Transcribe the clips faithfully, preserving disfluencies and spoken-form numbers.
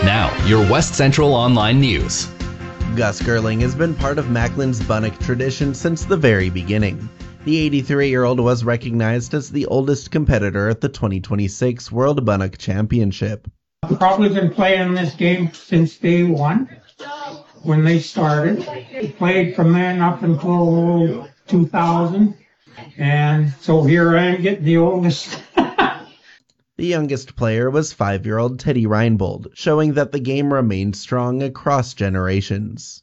Now, your West Central Online News. Gus Gerling has been part of Macklin's Bunnock tradition since the very beginning. The eighty-three-year-old was recognized as the oldest competitor at the twenty twenty-six World Bunnock Championship. I've probably been playing this game since day one, when they started. Played from then up until two thousand, and so here I am getting the oldest. The youngest player was five-year-old Teddy Reinbold, showing that the game remained strong across generations.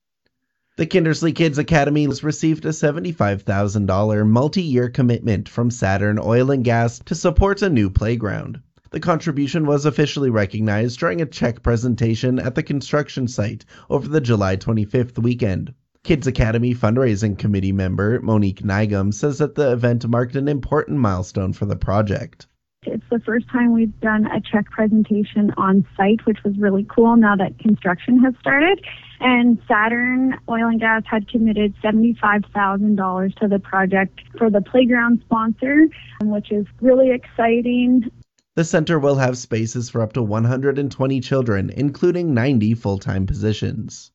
The Kindersley Kids Academy has received a seventy-five thousand dollars multi-year commitment from Saturn Oil and Gas to support a new playground. The contribution was officially recognized during a check presentation at the construction site over the July twenty-fifth weekend. Kids Academy fundraising committee member Monique Nygum says that the event marked an important milestone for the project. It's the first time we've done a check presentation on site, which was really cool now that construction has started. And Saturn Oil and Gas had committed seventy-five thousand dollars to the project for the playground sponsor, which is really exciting. The center will have spaces for up to one hundred twenty children, including ninety full-time positions.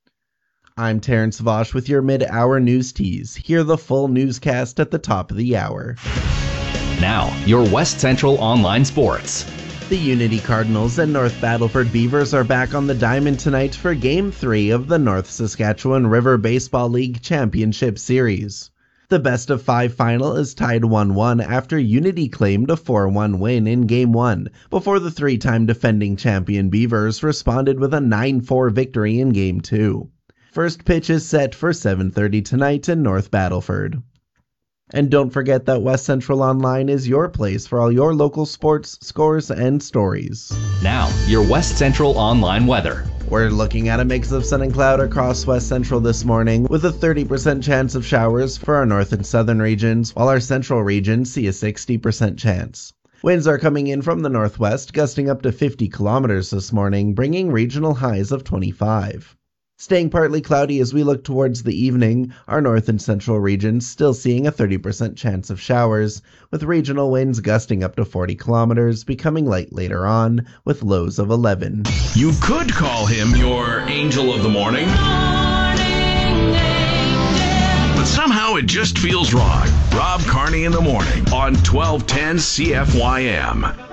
I'm Terrence Vosch with your mid-hour news tease. Hear the full newscast at the top of the hour. Now, your West Central Online Sports. The Unity Cardinals and North Battleford Beavers are back on the diamond tonight for Game three of the North Saskatchewan River Baseball League Championship Series. The best-of-five final is tied one one after Unity claimed a four one win in Game one, before the three-time defending champion Beavers responded with a nine four victory in Game two. First pitch is set for seven thirty tonight in North Battleford. And don't forget that West Central Online is your place for all your local sports, scores, and stories. Now, your West Central Online weather. We're looking at a mix of sun and cloud across West Central this morning, with a thirty percent chance of showers for our north and southern regions, while our central regions see a sixty percent chance. Winds are coming in from the northwest, gusting up to fifty kilometers this morning, bringing regional highs of twenty-five. Staying partly cloudy as we look towards the evening, our north and central regions still seeing a thirty percent chance of showers, with regional winds gusting up to forty kilometers, becoming light later on, with lows of eleven. You could call him your angel of the morning, but somehow it just feels wrong. Rob Carney in the morning on twelve ten C F Y M.